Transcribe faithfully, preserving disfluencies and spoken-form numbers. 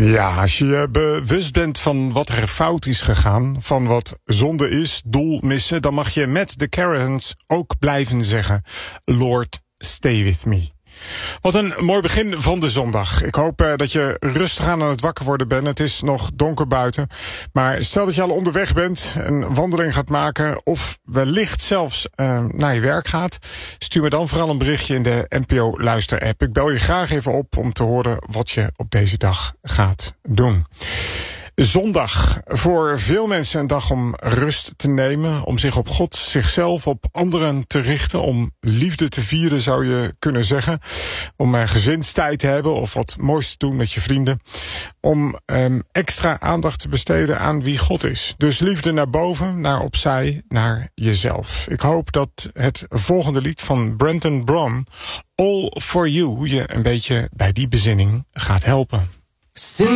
Ja, als je je bewust bent van wat er fout is gegaan, van wat zonde is, doel missen, dan mag je met de Caravans ook blijven zeggen: Lord, stay with me. Wat een mooi begin van de zondag. Ik hoop uh, dat je rustig aan aan het wakker worden bent. Het is nog donker buiten. Maar stel dat je al onderweg bent, een wandeling gaat maken, of wellicht zelfs uh, naar je werk gaat, stuur me dan vooral een berichtje in de N P O Luister app. Ik bel je graag even op om te horen wat je op deze dag gaat doen. Zondag, voor veel mensen een dag om rust te nemen, om zich op God, zichzelf, op anderen te richten, om liefde te vieren zou je kunnen zeggen, om uh, gezinstijd te hebben of wat moois te doen met je vrienden, om um, extra aandacht te besteden aan wie God is. Dus liefde naar boven, naar opzij, naar jezelf. Ik hoop dat het volgende lied van Brenton Brom, All For You, je een beetje bij die bezinning gaat helpen.